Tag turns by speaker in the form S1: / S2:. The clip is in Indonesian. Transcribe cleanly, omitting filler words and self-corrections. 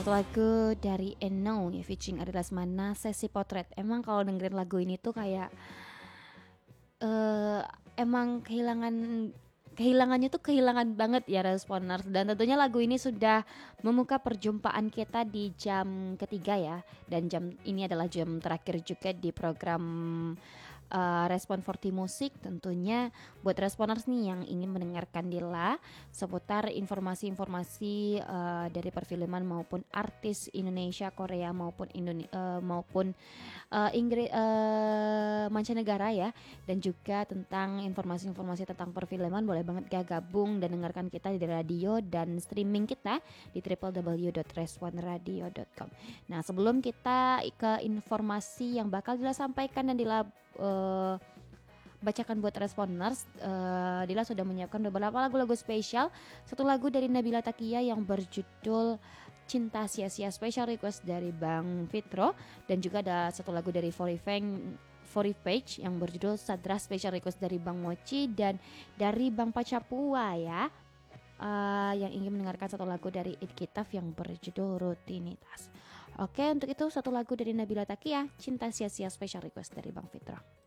S1: satu lagu dari Eno ya featuring Ari Lesmana, Sesi Potret. Emang kalau dengerin lagu ini tuh kayak eh emang kehilangannya tuh kehilangan banget ya Responers, dan tentunya lagu ini sudah membuka perjumpaan kita di jam ketiga ya, dan jam ini adalah jam terakhir juga di program Respon 40 Musik. Tentunya buat Responers nih yang ingin mendengarkan Dila seputar informasi-informasi dari perfilman maupun artis Indonesia, Korea maupun Inggris, mancanegara ya, dan juga tentang informasi-informasi tentang perfilman, boleh banget gabung dan dengarkan kita di radio dan streaming kita di www.responradio.com. Nah, sebelum kita ke informasi yang bakal Dila sampaikan dan Dila bacakan buat Responers, Dila sudah menyiapkan beberapa lagu-lagu spesial. Satu lagu dari Nabila Takia yang berjudul Cinta Sia-Sia, special request dari Bang Fitro, dan juga ada satu lagu dari Page yang berjudul Sadra, special request dari Bang Mochi, dan dari Bang Pacapua ya, yang ingin mendengarkan satu lagu dari It Kitaf yang berjudul Rutinitas. Oke, untuk itu satu lagu dari Nabila Takia, Cinta Sia-Sia, special request dari Bang Fitro.